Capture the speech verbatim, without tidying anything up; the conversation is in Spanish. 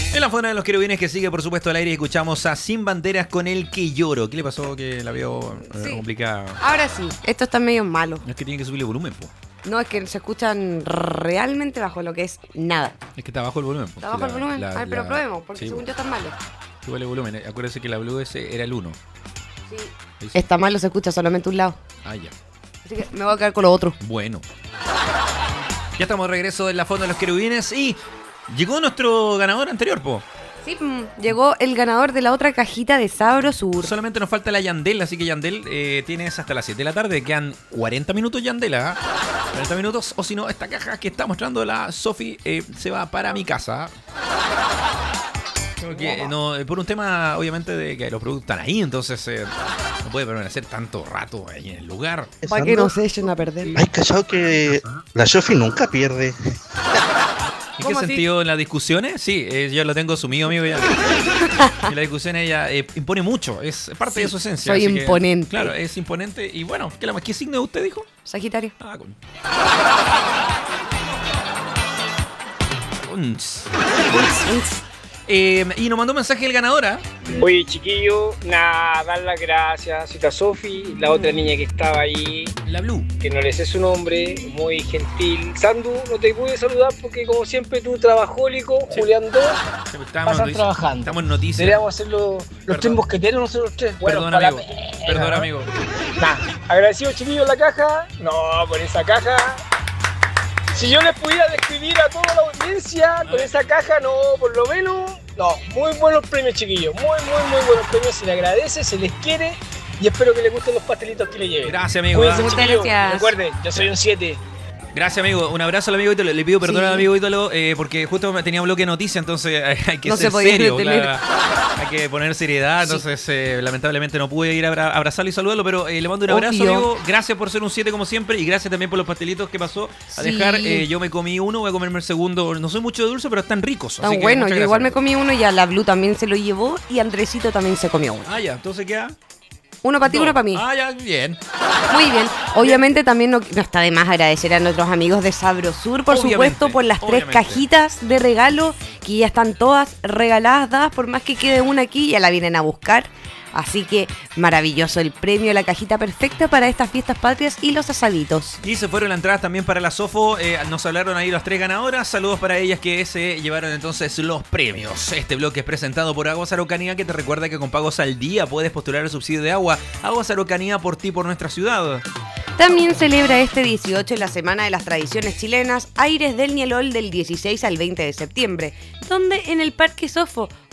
En la zona de los querubines que sigue, por supuesto, al aire, escuchamos a Sin Banderas con El Que Lloro. ¿Qué le pasó que la veo eh, Sí. complicada? Ahora sí, esto está medio malo. No es que tiene que subirle volumen, po. No, es que se escuchan realmente bajo lo que es nada. Es que está bajo el volumen, po. ¿Está bajo el Sí, la- volumen? la- A ver, pero la- probemos, porque sí, según po. yo está malo. Súbele volumen. Eh, Acuérdese que la Blue S era el uno. Sí. Está malo, se escucha solamente un lado. Ah, ya. Así que me voy a quedar con lo otro. Bueno. Ya estamos de regreso en la fonda de los querubines y llegó nuestro ganador anterior, po. Sí, mm, llegó el ganador de la otra cajita de Sabro Sur. Solamente nos falta la Yandel, así que Yandel eh, tienes hasta las siete de la tarde. Quedan cuarenta minutos Yandela. ¿Ah? cuarenta minutos, o si no, esta caja que está mostrando la Sofi eh, se va para mi casa. ¿Ah? Porque, eh, no, eh, por un tema, obviamente, de que los productos están ahí, entonces eh, no puede permanecer tanto rato ahí en el lugar. Para que no se echen a perder. Hay cachado que la Sofi nunca pierde. ¿En qué ¿Cómo así? sentido? ¿En las discusiones? Sí, eh, yo lo tengo asumido, amigo. Ya. En las discusiones ella eh, impone mucho, es parte Sí, de su esencia. soy así que, imponente. claro, es imponente. Y bueno, ¿qué, la- qué signo de usted dijo? Sagitario. Ah, con... Uns. Eh, y nos mandó un mensaje el ganador, ¿ah? Oye, chiquillo, nada, dar las gracias. Cita Sofi, la otra niña que estaba ahí, La Blue. que no le sé su nombre, muy gentil. Sandu, no te pude saludar porque, como siempre, tú trabajólico, Sí. Julián dos, Estamos, pasan noticias. trabajando. Estamos en noticias. Deberíamos hacer los, los Perdón. tres mosqueteros nosotros tres. Bueno, Perdón, para amigo. la pega, Perdón, ¿no? amigo. Nah, agradecido, chiquillos, la caja. No, por esa caja. Si yo les pudiera describir a toda la audiencia con esa caja, no, por lo menos, no, muy buenos premios, chiquillos, muy, muy, muy buenos premios, se les agradece, se les quiere y espero que les gusten los pastelitos que les lleven. Gracias, amigo. Cuídense, ¿ah? Muchas chiquillos. gracias. Recuerden, yo soy un siete. Gracias, amigo. Un abrazo al amigo Ítalo. Le pido perdón Sí. al amigo Ítalo eh, porque justo tenía bloque de noticias, entonces hay que No ser se podía serio. detener. claro. Hay que poner seriedad, entonces eh, lamentablemente no pude ir a abra- abrazarlo y saludarlo, pero eh, le mando un abrazo, Obvio. amigo. Gracias por ser un siete como siempre y gracias también por los pastelitos que pasó a Sí. dejar. Eh, yo me comí uno, voy a comerme el segundo. No soy mucho de dulce, pero están ricos. así Tan que bueno, muchas yo igual me gracias. comí uno y a la Blue también se lo llevó y Andresito también se comió uno. Ah, ya, entonces queda. Uno para ti, dos. uno para mí. Ah, ya, bien. Muy bien. Obviamente también no, no está de más agradecer a nuestros amigos de Sabro Sur, por Obviamente, supuesto, por las obviamente. tres cajitas de regalo que ya están todas regaladas, dadas, por más que quede una aquí, ya la vienen a buscar. Así que maravilloso el premio, la cajita perfecta para estas fiestas patrias y los asaditos. Y se fueron las entradas también para la Sofo. Eh, nos hablaron ahí las tres ganadoras. Saludos para ellas que se llevaron entonces los premios. Este bloque es presentado por Aguas Araucanía, que te recuerda que con pagos al día puedes postular el subsidio de agua. Aguas Araucanía, por ti, por nuestra ciudad. También celebra este dieciocho la Semana de las Tradiciones Chilenas, Aires del Ñelol del dieciséis al veinte de septiembre, donde en el Parque Sofo